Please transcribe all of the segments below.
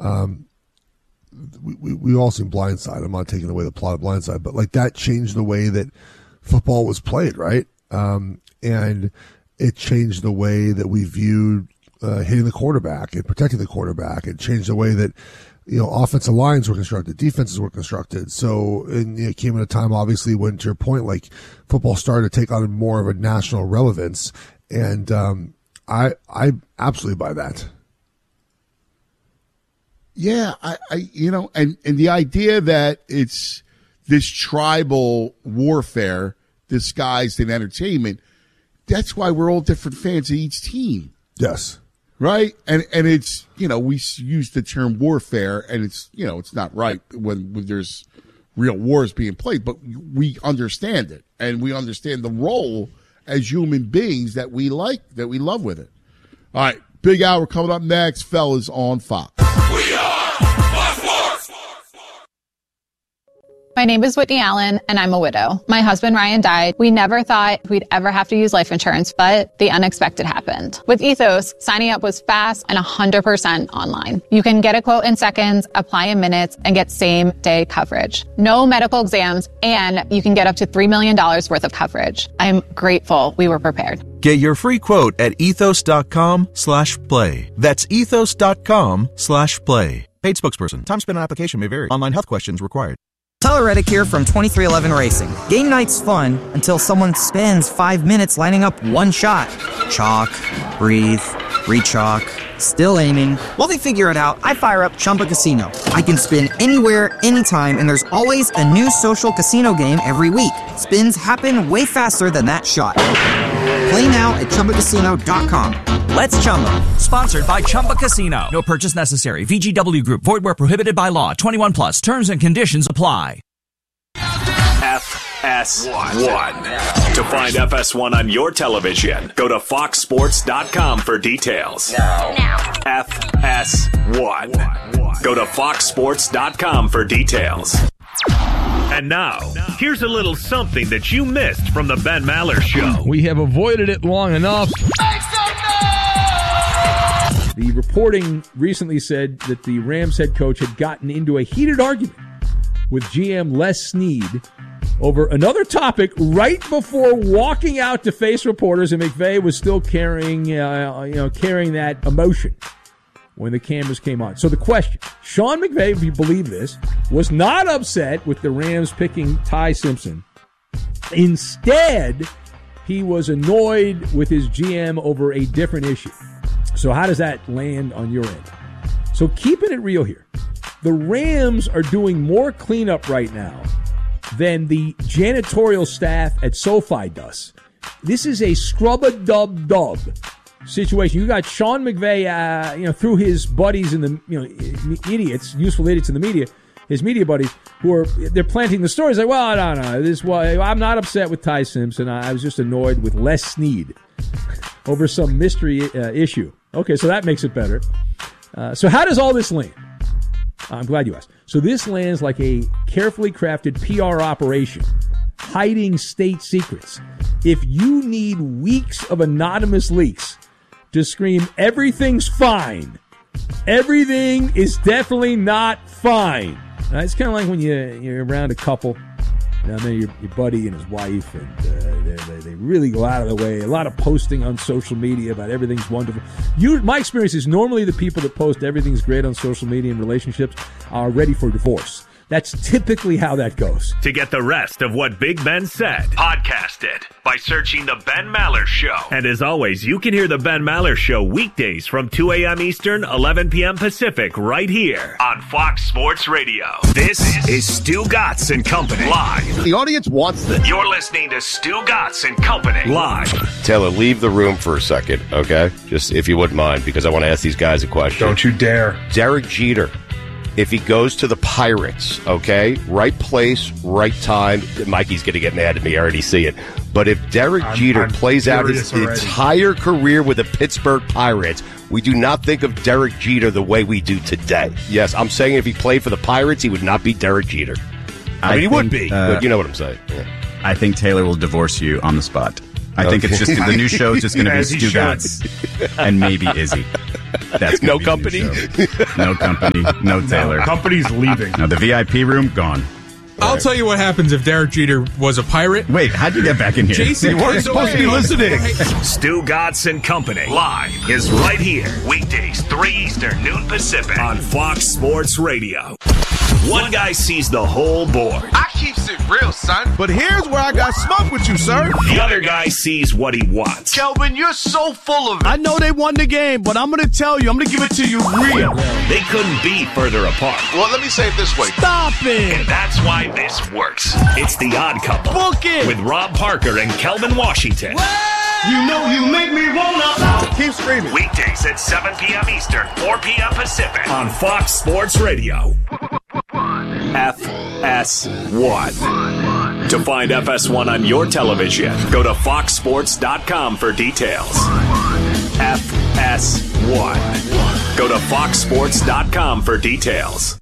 we all seen Blindside. I'm not taking away the plot of Blindside, but like that changed the way that football was played, right? And it changed the way that we viewed hitting the quarterback and protecting the quarterback. It changed the way that, offensive lines were constructed, defenses were constructed. So it came at a time, obviously, when, to your point, like football started to take on more of a national relevance. And I absolutely buy that. Yeah, and the idea that it's this tribal warfare disguised in entertainment, that's why we're all different fans of each team. Yes. Right? And it's, we use the term warfare, and it's, it's not right when there's real wars being played, but we understand it, and we understand the role as human beings that we love with it. All right, big hour coming up next, fellas, on Fox. We are Fox Sports. My name is Whitney Allen, and I'm a widow. My husband, Ryan, died. We never thought we'd ever have to use life insurance, but the unexpected happened. With Ethos, signing up was fast and 100% online. You can get a quote in seconds, apply in minutes, and get same-day coverage. No medical exams, and you can get up to $3 million worth of coverage. I'm grateful we were prepared. Get your free quote at ethos.com/play. That's ethos.com/play. Paid spokesperson. Time spent on application may vary. Online health questions required. Tyler Reddick here from 2311 Racing. Game night's fun until someone spends 5 minutes lining up one shot. Chalk, breathe, re-chalk, still aiming. While they figure it out, I fire up Chumba Casino. I can spin anywhere, anytime, and there's always a new social casino game every week. Spins happen way faster than that shot. Play now at ChumbaCasino.com. Let's Chumba. Sponsored by Chumba Casino. No purchase necessary. VGW Group. Void where prohibited by law. 21 plus. Terms and conditions apply. FS1. To find FS1 on your television, go to foxsports.com for details. Now. FS1. Go to foxsports.com for details. And now, here's a little something that you missed from the Ben Maller Show. We have avoided it long enough. The reporting recently said that the Rams head coach had gotten into a heated argument with GM Les Snead over another topic right before walking out to face reporters, and McVay was still carrying that emotion when the cameras came on. So the question, Sean McVay, if you believe this, was not upset with the Rams picking Ty Simpson. Instead, he was annoyed with his GM over a different issue. So how does that land on your end? So keeping it real here, the Rams are doing more cleanup right now than the janitorial staff at SoFi does. This is a scrub-a-dub-dub situation. You got Sean McVay, through his buddies in the, idiots, useful idiots in the media, his media buddies, they're planting the stories like, well, no, this is why I'm not upset with Ty Simpson. I was just annoyed with Les Snead over some mystery issue. Okay, so that makes it better. So how does all this land? I'm glad you asked. So this lands like a carefully crafted PR operation, hiding state secrets. If you need weeks of anonymous leaks to scream, everything's fine, everything is definitely not fine. It's kind of like when you're around a couple, then your buddy and his wife, and they really go out of the way. A lot of posting on social media about everything's wonderful. My experience is normally the people that post everything's great on social media and relationships are ready for divorce. That's typically how that goes. To get the rest of what Big Ben said, podcast it by searching The Ben Maller Show. And as always, you can hear The Ben Maller Show weekdays from 2 a.m. Eastern, 11 p.m. Pacific, right here on Fox Sports Radio. This is Stu Gatz and Company live. The audience wants this. You're listening to Stu Gatz and Company live. Taylor, leave the room for a second, okay? Just if you wouldn't mind, because I want to ask these guys a question. Don't you dare. Derek Jeter. If he goes to the Pirates, okay, right place, right time, Mikey's going to get mad at me. I already see it. But if Derek Jeter plays out his entire career with the Pittsburgh Pirates, we do not think of Derek Jeter the way we do today. Yes, I'm saying if he played for the Pirates, he would not be Derek Jeter. I mean, he would be, but you know what I'm saying. Yeah. I think Taylor will divorce you on the spot. I think it's just the new show is just going to be Stu Gatz and maybe Izzy. That's No gonna be a new company? show. No company. No Taylor. Company's leaving. No, the VIP room gone. I'll tell you what happens if Derek Jeter was a pirate. Wait, how'd you get back in here? Jason, You weren't supposed to be listening. Stu Godson Company live is right here. Weekdays 3 Eastern, noon Pacific on Fox Sports Radio. One guy sees the whole board. I keeps it real, son. But here's where I got smoke with you, sir. The other guy sees what he wants. Kelvin, you're so full of it. I know they won the game, but I'm going to tell you, I'm going to give it to you real. They couldn't be further apart. Well, let me say it this way. Stop it. And that's why this works. It's The Odd Couple. Book it. With Rob Parker and Kelvin Washington. You know you make me wanna. Keep screaming. Weekdays at 7 p.m. Eastern, 4 p.m. Pacific on Fox Sports Radio. FS1. To find FS1 on your television, go to foxsports.com for details. FS1. Go to foxsports.com for details.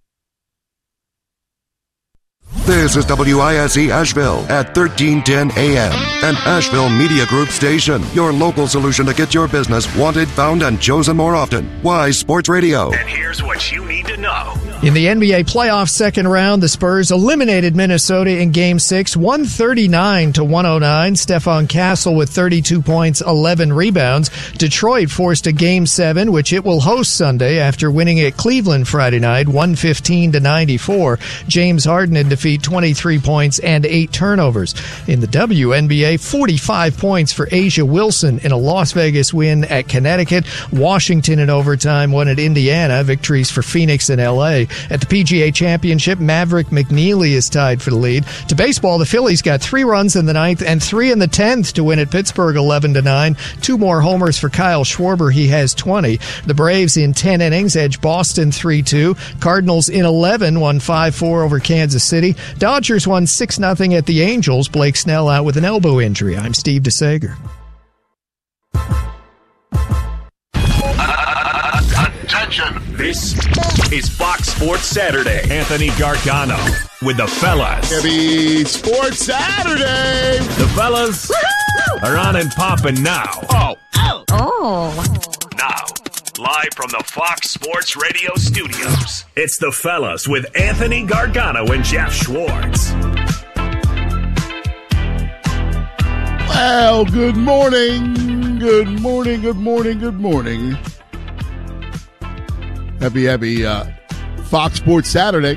This is WISE Asheville at 1310 AM, an Asheville Media Group station. Your local solution to get your business wanted, found, and chosen more often. Wise Sports Radio. And here's what you need to know. In the NBA playoff second round, the Spurs eliminated Minnesota in Game 6, 139-109. Stephon Castle with 32 points, 11 rebounds. Detroit forced a Game 7, which it will host Sunday after winning at Cleveland Friday night, 115-94. James Harden in defeat, 23 points and 8 turnovers. In the WNBA, 45 points for Asia Wilson in a Las Vegas win at Connecticut. Washington in overtime won at Indiana. Victories for Phoenix and LA. At the PGA Championship, Maverick McNeely is tied for the lead. To baseball, the Phillies got 3 runs in the 9th and 3 in the 10th to win at Pittsburgh 11-9. 2 more homers for Kyle Schwarber. He has 20. The Braves in 10 innings edge Boston 3-2. Cardinals in 11 won 5-4 over Kansas City. Dodgers won 6-0 at the Angels. Blake Snell out with an elbow injury. I'm Steve DeSager. Attention. This is Fox Sports Saturday. Anthony Gargano with the fellas. Happy Sports Saturday. The fellas are on and popping now. Oh. Now, live from the Fox Sports Radio studios, it's the fellas with Anthony Gargano and Jeff Schwartz. Well, good morning. Good morning. Good morning. Good morning. Happy Fox Sports Saturday.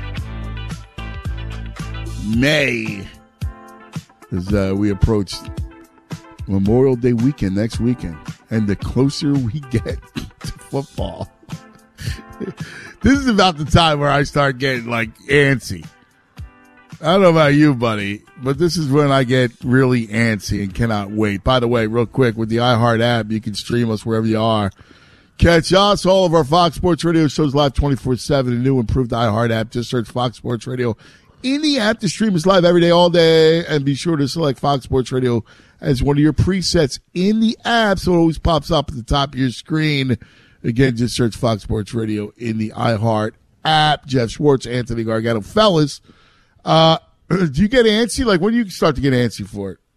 May, as we approach Memorial Day weekend next weekend. And the closer we get to football, this is about the time where I start getting like antsy. I don't know about you, buddy, but this is when I get really antsy and cannot wait. By the way, real quick, with the iHeart app, you can stream us wherever you are. Catch us, all of our Fox Sports Radio shows live 24/7. A new improved iHeart app. Just search Fox Sports Radio in the app to stream us live every day, all day. And be sure to select Fox Sports Radio as one of your presets in the app, so it always pops up at the top of your screen. Again, just search Fox Sports Radio in the iHeart app. Jeff Schwartz, Anthony Gargano. Fellas, do you get antsy? Like, when do you start to get antsy for it?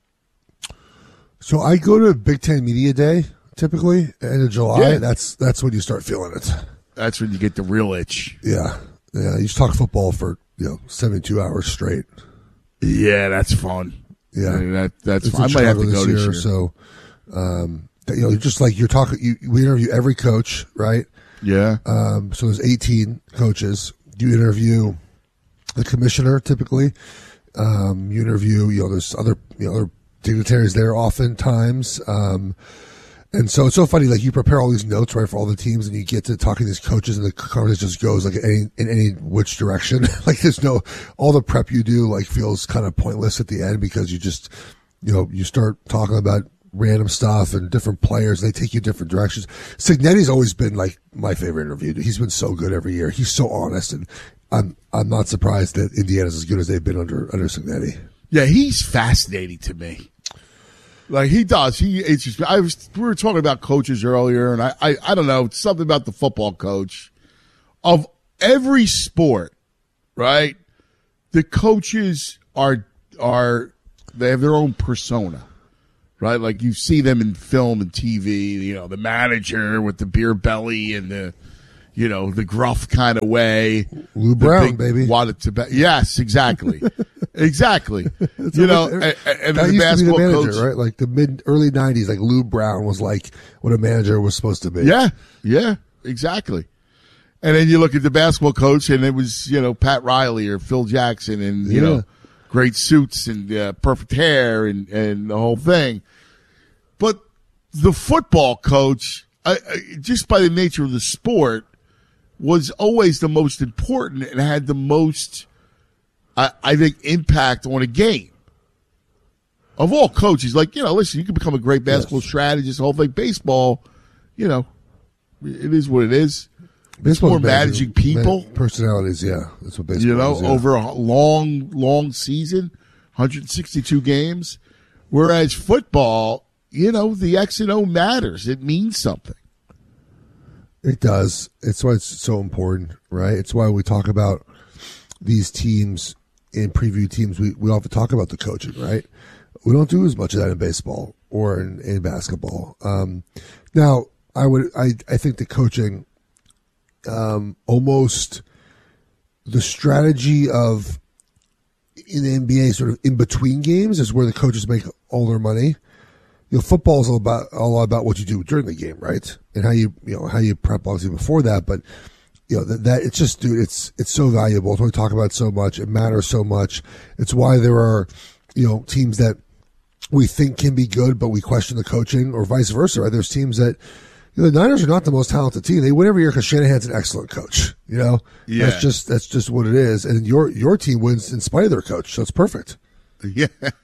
So I go to Big Ten Media Day, typically, end of July. Yeah. That's when you start feeling it. That's when you get the real itch. Yeah. You just talk football for 72 hours straight. Yeah, that's fun. Yeah, I mean, that's it's fun. I might have to go this year. So, just like you're talking, we interview every coach, right? Yeah. So there's 18 coaches. You interview the commissioner typically. You interview, there's other dignitaries there oftentimes. And so it's so funny, like you prepare all these notes, right, for all the teams, and you get to talking to these coaches, and the conversation just goes like in any which direction. Like there's all the prep you do like feels kind of pointless at the end because you just, you start talking about random stuff and different players. They take you different directions. Cignetti's always been like my favorite interview. He's been so good every year. He's so honest, and I'm not surprised that Indiana's as good as they've been under Cignetti. Yeah, he's fascinating to me. Like he does. We were talking about coaches earlier, and I don't know, something about the football coach of every sport, right? The coaches they have their own persona. right? Like you see them in film and TV, the manager with the beer belly and the gruff kind of way. Lou Brown, baby. Yes, exactly. Exactly. And that the used basketball to be the manager, coach, right? Like the early 90s, like Lou Brown was like what a manager was supposed to be. Yeah, exactly. And then you look at the basketball coach, and it was, Pat Riley or Phil Jackson and, great suits and perfect hair and the whole thing. But the football coach, just by the nature of the sport, was always the most important and had the most, I think, impact on a game. Of all coaches, listen, you can become a great basketball strategist, the whole thing. Baseball, it is what it is. It's more managing people. Personalities, yeah. That's what baseball is. Over a long season, 162 games. Whereas football, the X and O matters. It means something. It does. It's why it's so important, right? It's why we talk about these teams in preview teams. We often talk about the coaching, right? We don't do as much of that in baseball or in basketball. Now, I think the coaching, almost the strategy of in the NBA sort of in between games is where the coaches make all their money. Football is all about what you do during the game, right? And how you prep obviously before that. But that it's just, dude, it's so valuable. It's what we talk about so much. It matters so much. It's why there are teams that we think can be good, but we question the coaching, or vice versa. Right? There's teams that. The Niners are not the most talented team. They win every year because Shanahan's an excellent coach. Yeah. That's just what it is. And your team wins in spite of their coach, so it's perfect. Yeah.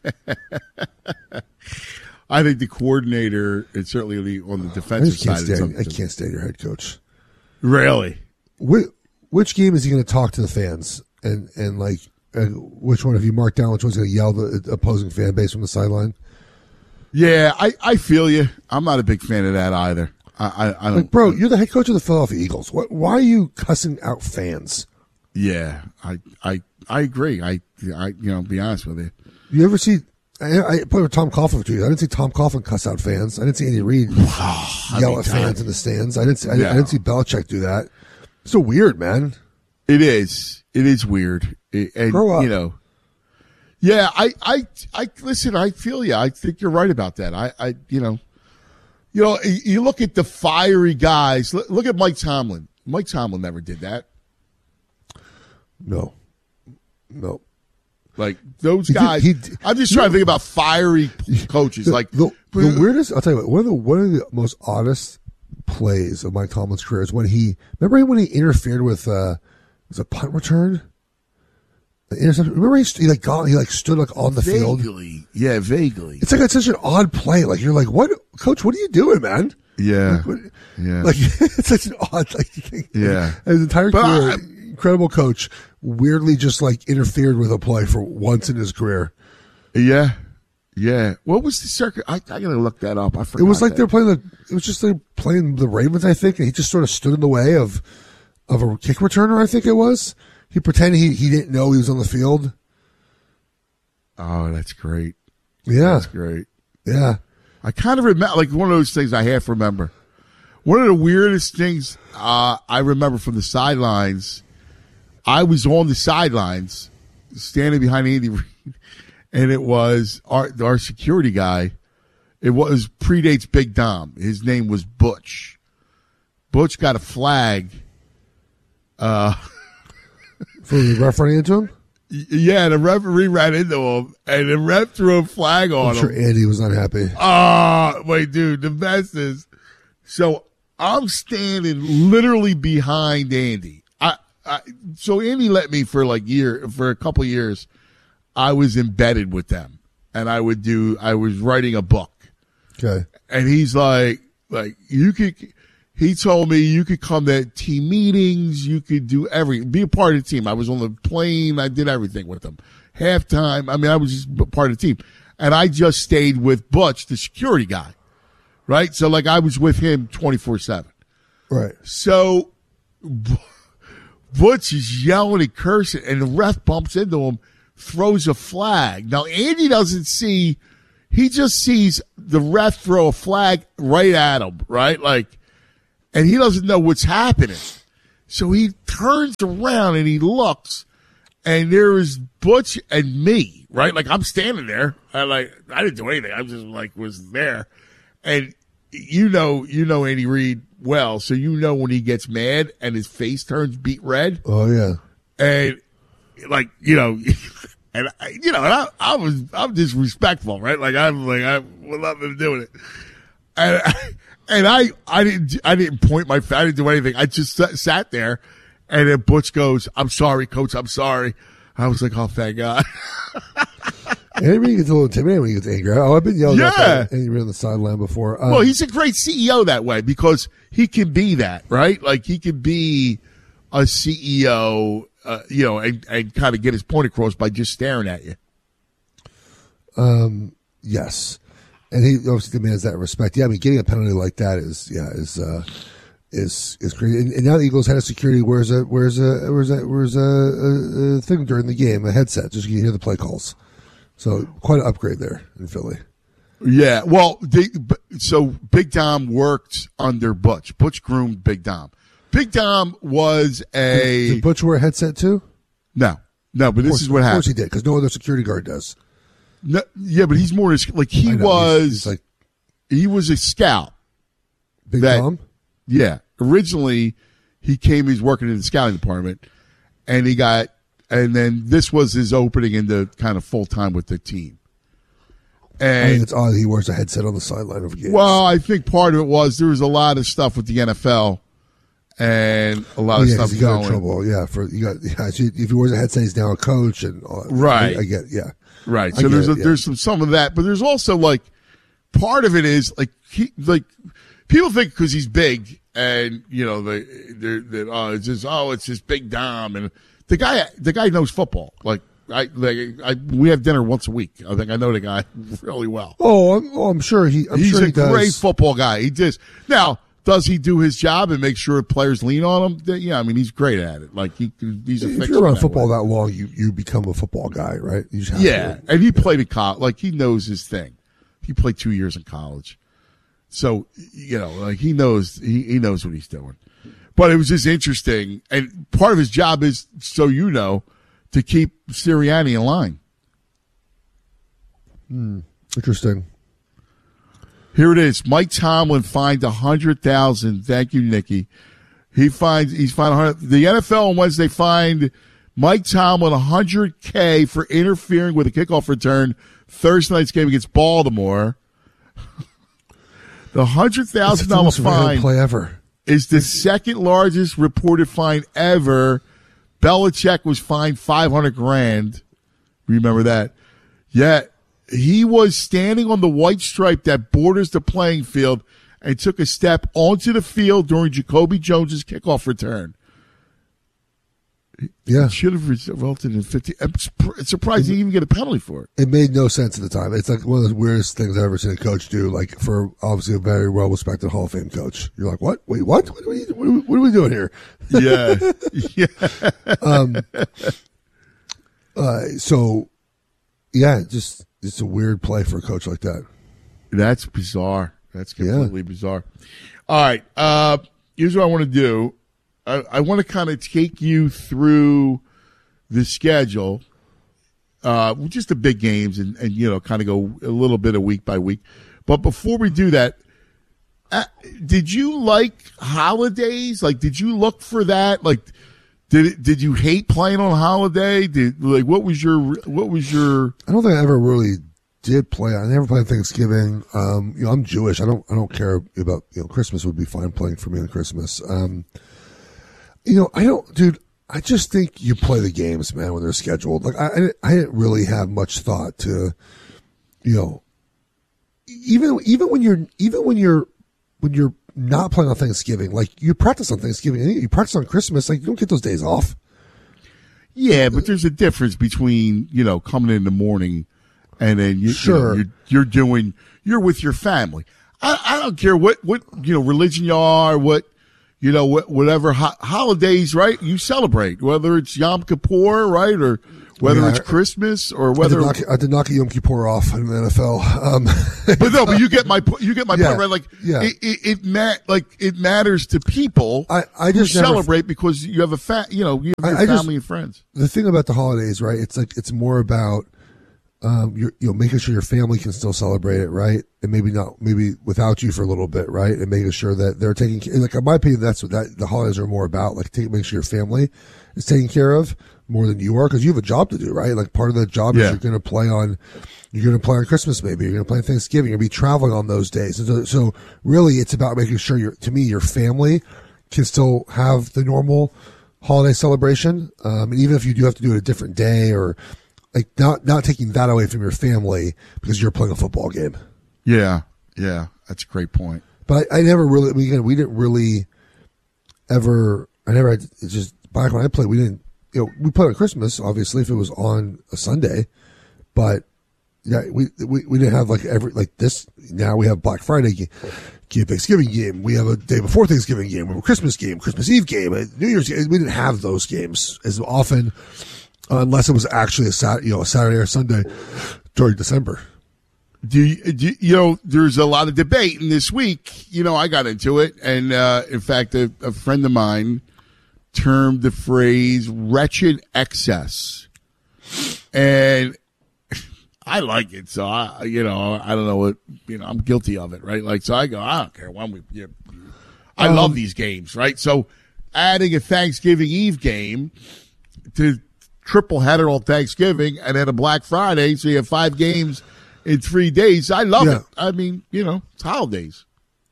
I think the coordinator, and certainly on the defensive side, I can't stand your head coach. Really? Which game is he going to talk to the fans? And which one have you marked down? Which one's going to yell the opposing fan base from the sideline? Yeah, I feel you. I'm not a big fan of that either. I don't, bro, you're the head coach of the Philadelphia Eagles. Why are you cussing out fans? Yeah, I agree. I be honest with you. You ever see? I played with Tom Coughlin for 2 years. I didn't see Tom Coughlin cuss out fans. I didn't see Andy Reid yell at fans in the stands. I didn't see Belichick do that. It's so weird, man. It is. It is weird. And, grow up. Yeah, I listen. I feel you. I think you're right about that. You look at the fiery guys. Look at Mike Tomlin. Mike Tomlin never did that. No. Like those guys. I'm just trying to think about fiery coaches. Like the weirdest. I'll tell you what. One of the most honest plays of Mike Tomlin's career is when he interfered with was a punt return. Remember he stood on the field. Yeah, vaguely. It's such an odd play. Like you're like, what, coach? What are you doing, man? Yeah, yeah. Like it's such an odd thing. Yeah, his entire career, incredible coach, weirdly just interfered with a play for once in his career. Yeah. What was the circuit? I gotta look that up. I forgot. It was like they're playing they're playing the Ravens, I think, and he just sort of stood in the way of a kick returner. I think it was. He pretended he didn't know he was on the field. Oh, that's great. Yeah. That's great. Yeah. I kind of remember, one of those things I half remember. One of the weirdest things I remember from the sidelines, I was on the sidelines standing behind Andy Reid, and it was our security guy. It predates Big Dom. His name was Butch. Butch got a flag. For the ref running into him? Yeah, the referee ran into him, and the ref threw a flag on him. I'm sure Andy was unhappy. Wait, dude, the best is, so I'm standing literally behind Andy. So Andy let me for a couple of years, I was embedded with them, and I was writing a book. Okay. And he's he told me you could come to team meetings, you could do be a part of the team. I was on the plane, I did everything with them. Halftime, I was just part of the team. And I just stayed with Butch, the security guy. Right? So I was with him 24/7. Right. So Butch is yelling and cursing, and the ref bumps into him, throws a flag. Now Andy doesn't see, he just sees the ref throw a flag right at him, right? Like, and he doesn't know what's happening. So he turns around and he looks, and there is Butch and me, right? Like, I'm standing there. I didn't do anything. I just was there. And you know Andy Reid well, so you know when he gets mad and his face turns beet red. Oh yeah. And and I'm just respectful, right? Like I would love him doing it. And I didn't point my I didn't do anything. I just sat there, and then Butch goes, "I'm sorry, Coach. I'm sorry." I was like, "Oh, thank God." Andy Reid gets a little intimidating when he gets angry. Oh, I've been yelled at by Andy Reid on the sideline before. Well, he's a great CEO that way because he can be that, right? Like he can be a CEO, and kind of get his point across by just staring at you. Yes, and he obviously demands that respect. Yeah, I mean, getting a penalty like that is great. And now the Eagles head of security wears a thing during the game, a headset, just so you can hear the play calls. So quite an upgrade there in Philly. Yeah, well, so Big Dom worked under Butch. Butch groomed Big Dom. Big Dom was Did Butch wear a headset too? No, but this is what happened. Of course he did, because no other security guard does. No, yeah, but he's more like he was a scout. Big Dom? Yeah. Originally, he was working in the scouting department, and then this was his opening into kind of full time with the team. And I think it's odd he wears a headset on the sideline of games. Well, I think part of it was there was a lot of stuff with the NFL, and a lot of stuff he got going. in trouble. Yeah, if he wears a headset, he's now a coach, and all that. Right. I get, yeah, right. So there's some of that, but there's also like part of it is like people think because he's big. And it's just Big Dom, and the guy knows football. We have dinner once a week. I think I know the guy really well. I'm sure he's a great football guy. Does he do his job and make sure players lean on him? Yeah, I mean he's great at it. Like he's a fixer. If you're around football that long, you become a football guy, right? You just have to. And he played in college. Like he knows his thing. He played 2 years in college. So, he knows what he's doing. But it was just interesting. And part of his job is, to keep Sirianni in line. Interesting. Here it is. Mike Tomlin fined $100,000. Thank you, Nikki. He's fined $100,000. The NFL on Wednesday fined Mike Tomlin $100K for interfering with a kickoff return Thursday night's game against Baltimore. The $100,000 fine play ever. Is the second largest reported fine ever. Belichick was fined $500,000. Remember that? Yet he was standing on the white stripe that borders the playing field and took a step onto the field during Jacoby Jones's kickoff return. Yeah. It should have resulted in 50. It's surprised he didn't even get a penalty for it. It made no sense at the time. It's like one of the weirdest things I've ever seen a coach do, like for obviously a very well-respected Hall of Fame coach. You're like, what? Wait, what? What are we doing here? Yeah. Just it's a weird play for a coach like that. That's bizarre. That's completely bizarre. All right. Here's what I want to do. I want to kind of take you through the schedule, just the big games and kind of go a little bit of week by week. But before we do that, did you like holidays? Like, did you look for that? Like, did you hate playing on holiday? What was your? I don't think I ever really did play. I never played Thanksgiving. I'm Jewish. I don't care about Christmas would be fine playing for me on Christmas. I don't, dude. I just think you play the games, man, when they're scheduled. Like I didn't really have much thought to, even when you're not playing on Thanksgiving, like you practice on Thanksgiving, and you practice on Christmas, like you don't get those days off. Yeah, but there's a difference between coming in the morning and then you're with your family. I don't care what religion you are, whatever holidays, right? You celebrate, whether it's Yom Kippur, right, whether it's Christmas or whether I did not get Yom Kippur off in the NFL. but you get my point, right? Like it matters to people I just who celebrate because you have a family and friends. The thing about the holidays, right? It's more about making sure your family can still celebrate it, right? And maybe without you for a little bit, right? And making sure that they're taking care. Like in my opinion, that's what the holidays are more about. Like making sure your family is taken care of more than you are, because you have a job to do, right? Like part of the job is you're going to play on Christmas, maybe you're going to play on Thanksgiving, you're going to be traveling on those days. And so really, it's about making sure your family can still have the normal holiday celebration, and even if you do have to do it a different day, or like not taking that away from your family because you're playing a football game. Yeah, that's a great point. But I never really, we didn't really ever. It's just back when I played, we didn't. We played on Christmas, obviously, if it was on a Sunday, but yeah, we didn't have this. Now we have Black Friday game, Thanksgiving game. We have a day before Thanksgiving game. We have a Christmas game, Christmas Eve game, New Year's game. We didn't have those games as often, unless it was actually a Saturday or Sunday during December. There's a lot of debate, and this week, I got into it, and in fact, a friend of mine termed the phrase "wretched excess," and I like it. So I don't know what I'm guilty of it, right? Like, so I go, I don't care when I love these games, right? So adding a Thanksgiving Eve game to triple header on Thanksgiving and then a Black Friday, so you have 5 games in 3 days. I love it. I mean, it's holidays.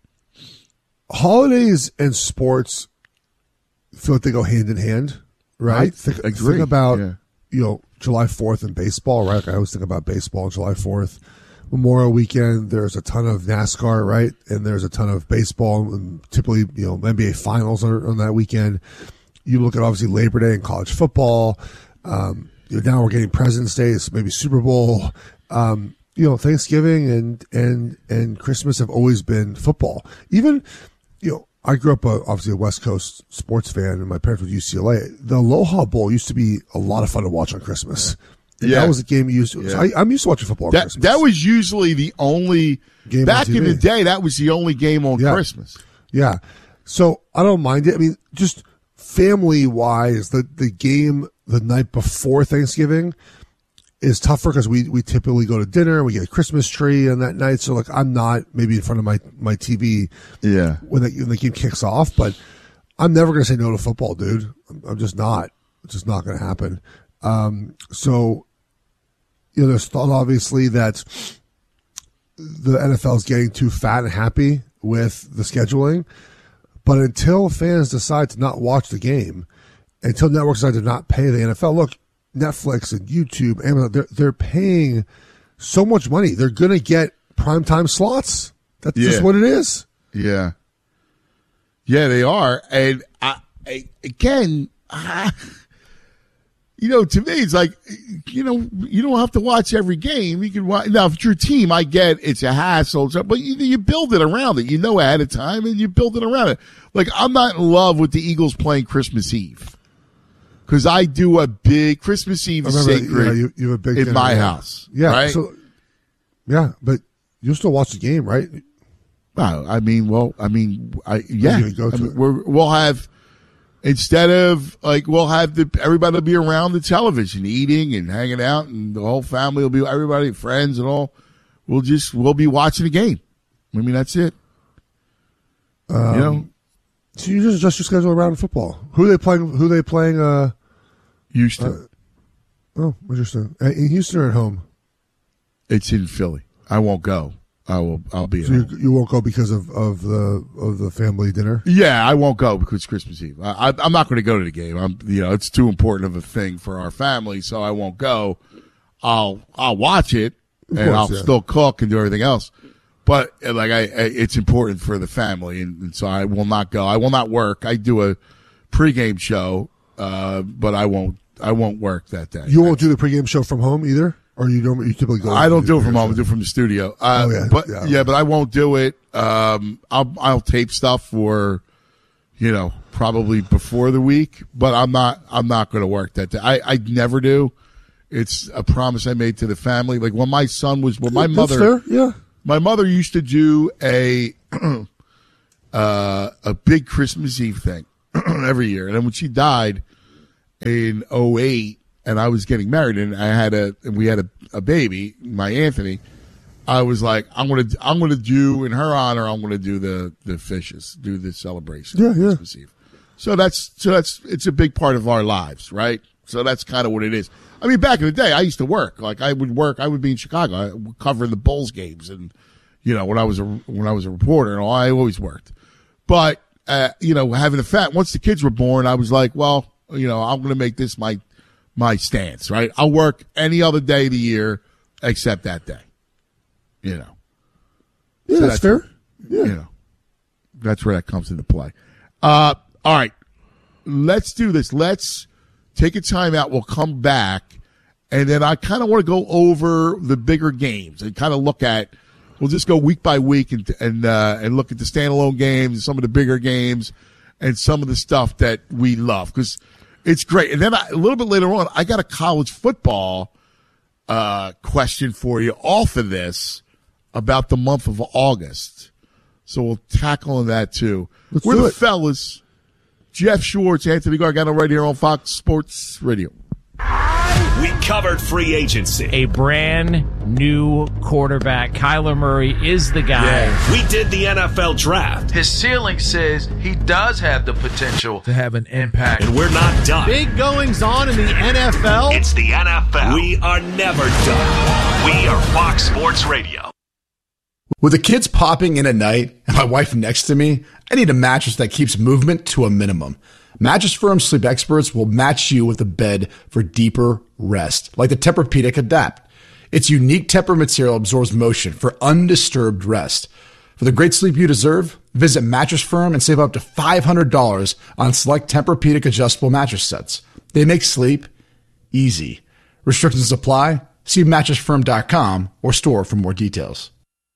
Holidays and sports feel like they go hand in hand, right? Think about July 4th and baseball, right? Like I always think about baseball on July 4th. Memorial Weekend, there's a ton of NASCAR, right? And there's a ton of baseball, and typically, NBA finals are on that weekend. You look at obviously Labor Day and college football. Now we're getting President's Day, maybe Super Bowl. Thanksgiving and Christmas have always been football. Even, I grew up obviously a West Coast sports fan, and my parents were UCLA. The Aloha Bowl used to be a lot of fun to watch on Christmas. And that was a game you used to. So I'm used to watching football on Christmas. That was usually the only game back in the day. That was the only game on Christmas. Yeah, so I don't mind it. I mean, just family wise, the game the night before Thanksgiving is tougher because we typically go to dinner and we get a Christmas tree on that night. So like I'm not maybe in front of my TV when the game kicks off, but I'm never going to say no to football, dude. I'm just not. It's just not going to happen. So there's thought obviously that the NFL is getting too fat and happy with the scheduling, but until fans decide to not watch the game, until networks decide to not pay the NFL, look, Netflix and YouTube, Amazon, they're paying so much money. They're going to get primetime slots. That's just what it is. Yeah. Yeah, they are. And again, to me, it's like, you don't have to watch every game. You can watch. Now, if it's your team, I get it's a hassle, but you build it around it. Ahead of time, and you build it around it. Like, I'm not in love with the Eagles playing Christmas Eve. Because I do a big Christmas Eve is sacred you have a big in my house. Yeah. Right? So, but you'll still watch the game, right? Well, we'll have, instead of we'll have everybody will be around the television eating and hanging out, and the whole family will be, everybody, friends and all. We'll be watching the game. I mean, that's it. So you just adjust your schedule around football. Who are they playing? Houston. Interesting. In Houston or at home? It's in Philly. I won't go. I'll be. So you won't go because of the family dinner? Yeah, I won't go because it's Christmas Eve. I'm not going to go to the game. It's too important of a thing for our family, so I won't go. I'll watch it, and I'll still cook and do everything else. But it's important for the family, and so I will not go. I will not work. I do a pregame show, but I won't work that day. You won't do the pregame show from home either, or you typically go. I don't do it from home. I do it from the studio. But I won't do it. I'll tape stuff for, probably before the week. But I'm not going to work that day. I never do. It's a promise I made to the family. Like when my son was, my That's mother, fair. Yeah. my mother used to do a big Christmas Eve thing every year. And then when she died in 2008 and I was getting married and we had a baby, my Anthony, I was like, I'm gonna do in her honor, I'm gonna do the fishes, do the celebration. Yeah, yeah. Christmas Eve. So that's it's a big part of our lives, right? So that's kind of what it is. I mean, back in the day, I used to work. Like I would be in Chicago covering the Bulls games, and when I was a reporter, and all, I always worked. But having once the kids were born, I was like, well, I'm going to make this my stance, right? I'll work any other day of the year except that day. Yeah, so that's fair. Yeah, that's where that comes into play. All right, let's do this. Let's take a time out. We'll come back, and then I kind of want to go over the bigger games and kind of look at. We'll just go week by week and look at the standalone games, some of the bigger games, and some of the stuff that we love because it's great. And then a little bit later on, I got a college football question for you off of this about the month of August. So we'll tackle on that too. We're the fellas. Jeff Schwartz, Anthony Gargano, right here on Fox Sports Radio. We covered free agency. A brand new quarterback. Kyler Murray is the guy. Yeah. We did the NFL draft. His ceiling says he does have the potential to have an impact. And we're not done. Big goings on in the NFL. It's the NFL. We are never done. We are Fox Sports Radio. With the kids popping in at night and my wife next to me, I need a mattress that keeps movement to a minimum. Mattress Firm sleep experts will match you with a bed for deeper rest, like the Tempur-Pedic Adapt. Its unique Tempur material absorbs motion for undisturbed rest. For the great sleep you deserve, visit Mattress Firm and save up to $500 on select Tempur-Pedic adjustable mattress sets. They make sleep easy. Restrictions apply. See mattressfirm.com or store for more details.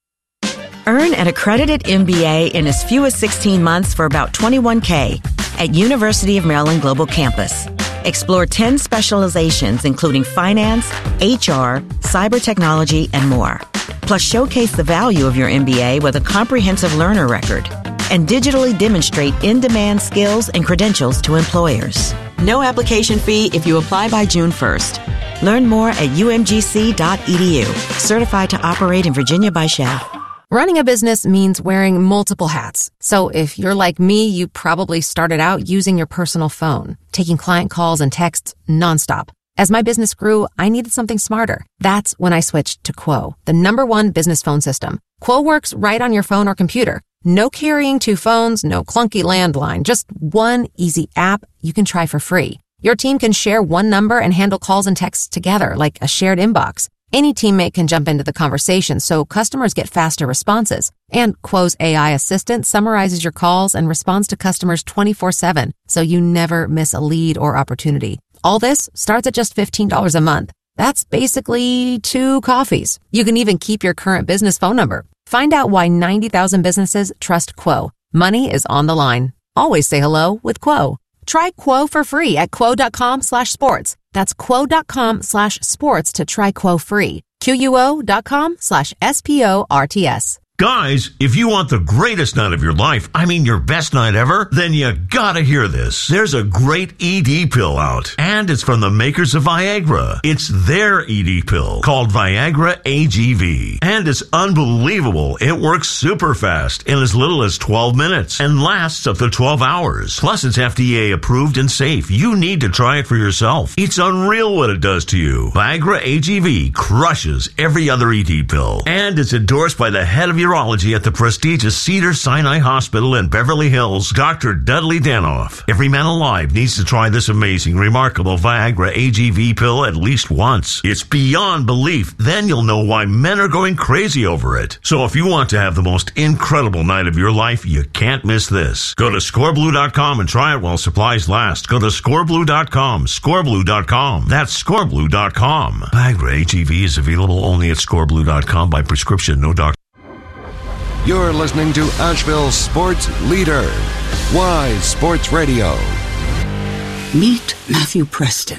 Earn an accredited MBA in as few as 16 months for about $21K at University of Maryland Global Campus. Explore 10 specializations including finance, HR, cyber technology, and more. Plus showcase the value of your MBA with a comprehensive learner record and digitally demonstrate in-demand skills and credentials to employers. No application fee if you apply by June 1st. Learn more at umgc.edu. Certified to operate in Virginia by SCHEV. Running a business means wearing multiple hats. So if you're like me, you probably started out using your personal phone, taking client calls and texts nonstop. As my business grew, I needed something smarter. That's when I switched to Quo, the #1 business phone system. Quo works right on your phone or computer. No carrying 2 phones, no clunky landline, just one easy app you can try for free. Your team can share one number and handle calls and texts together like a shared inbox. Any teammate can jump into the conversation so customers get faster responses. And Quo's AI assistant summarizes your calls and responds to customers 24/7, so you never miss a lead or opportunity. All this starts at just $15 a month. That's basically 2 coffees. You can even keep your current business phone number. Find out why 90,000 businesses trust Quo. Money is on the line. Always say hello with Quo. Try Quo for free at quo.com/sports. That's quo.com/sports to try Quo free. QUO.com/SPORTS. Guys, if you want the greatest night of your life, I mean your best night ever, then you gotta hear this. There's a great ED pill out, and it's from the makers of Viagra. It's their ED pill called Viagra AGV, and it's unbelievable. It works super fast in as little as 12 minutes and lasts up to 12 hours. Plus, it's FDA approved and safe. You need to try it for yourself. It's unreal what it does to you. Viagra AGV crushes every other ED pill, and it's endorsed by the head of your urology at the prestigious Cedars-Sinai Hospital in Beverly Hills, Dr. Dudley Danoff. Every man alive needs to try this amazing, remarkable Viagra AGV pill at least once. It's beyond belief. Then you'll know why men are going crazy over it. So if you want to have the most incredible night of your life, you can't miss this. Go to scoreblue.com and try it while supplies last. Go to scoreblue.com, scoreblue.com. That's scoreblue.com. Viagra AGV is available only at scoreblue.com by prescription, no doctor. You're listening to Asheville's sports leader, Wise Sports Radio. Meet Matthew Preston.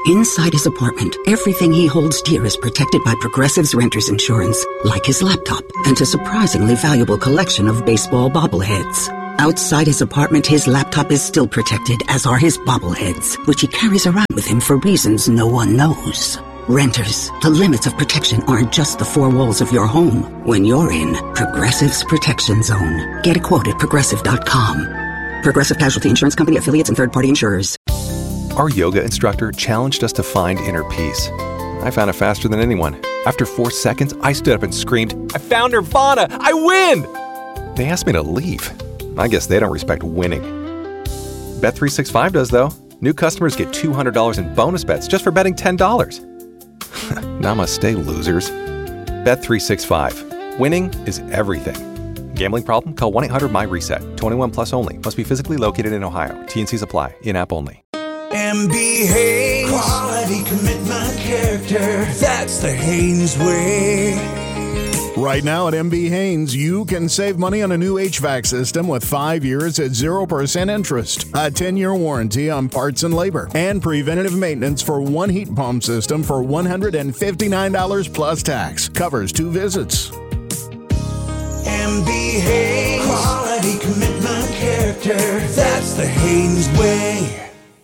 Inside his apartment, everything he holds dear is protected by Progressive's Renter's Insurance, like his laptop and a surprisingly valuable collection of baseball bobbleheads. Outside his apartment, his laptop is still protected, as are his bobbleheads, which he carries around with him for reasons no one knows. Renters, the limits of protection aren't just the four walls of your home. When you're in Progressive's Protection Zone, get a quote at Progressive.com. Progressive Casualty Insurance Company, affiliates, and third-party insurers. Our yoga instructor challenged us to find inner peace. I found it faster than anyone. After 4 seconds, I stood up and screamed, "I found Nirvana! I win!" They asked me to leave. I guess they don't respect winning. Bet365 does, though. New customers get $200 in bonus bets just for betting $10. Namaste, losers. Bet365. Winning is everything. Gambling problem? Call 1-800-MY-RESET. 21 plus only. Must be physically located in Ohio. T&Cs apply. In-app only. MB Haynes. Quality, commitment, character. That's the Haynes way. Right now at MB Haynes, you can save money on a new HVAC system with 5 years at 0% interest, a 10-year warranty on parts and labor, and preventative maintenance for one heat pump system for $159 plus tax. Covers 2 visits. MB Haynes. Quality, commitment, character. That's the Haynes way.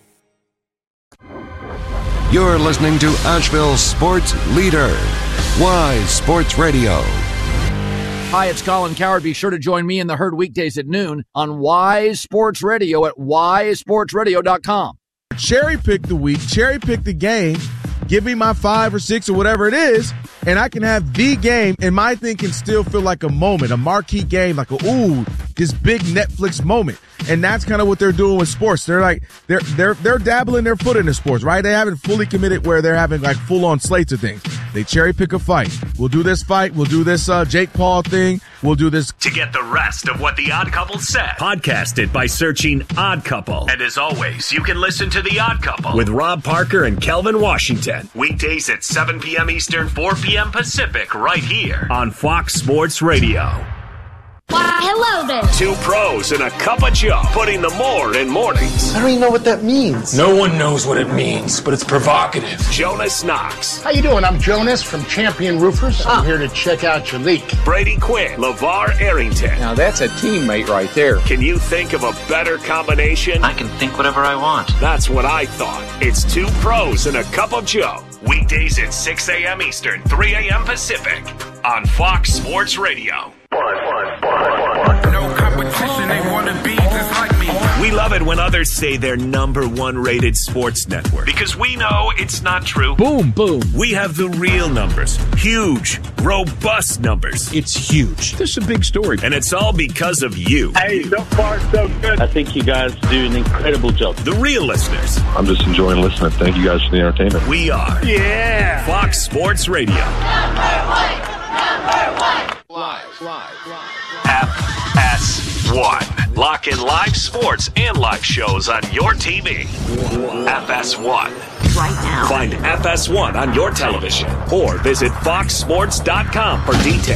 You're listening to Asheville's sports leader, Wise Sports Radio. Hi, it's Colin Coward. Be sure to join me in the herd weekdays at noon on Wise Sports Radio at wisesportsradio.com. Cherry pick the week, cherry pick the game, give me my 5 or 6 or whatever it is, and I can have the game, and my thing can still feel like a moment, a marquee game, like this big Netflix moment. And that's kind of what they're doing with sports. They're like they're dabbling their foot into sports, right? They haven't fully committed where they're having like full on slates of things. They cherry pick a fight. We'll do this fight. We'll do this Jake Paul thing. We'll do this. To get the rest of what The Odd Couple said, podcast it by searching Odd Couple. And as always, you can listen to The Odd Couple with Rob Parker and Kelvin Washington. Weekdays at 7 p.m. Eastern, 4 p.m. Pacific, right here on Fox Sports Radio. Why, hello there. 2 pros and a cup of Joe, putting the more in mornings. I don't even know what that means. No one knows what it means, but it's provocative. Jonas Knox. How you doing? I'm Jonas from Champion Roofers. I'm here to check out your leak. Brady Quinn. LeVar Arrington. Now that's a teammate right there. Can you think of a better combination? I can think whatever I want. That's what I thought. It's 2 pros and a cup of Joe. Weekdays at 6 a.m. Eastern, 3 a.m. Pacific on Fox Sports Radio. No competition, they wanna be just like me. We love it when others say they're #1 rated sports network because we know it's not true. Boom, boom. We have the real numbers. Huge, robust numbers. It's huge. This is a big story. And it's all because of you. Hey, so far so good. I think you guys do an incredible job. The real listeners. I'm just enjoying listening. Thank you guys for the entertainment. We are. Yeah. Fox Sports Radio. FS1. Lock in live sports and live shows on your TV. FS1. Right now. Find FS1 on your television or visit foxsports.com for details.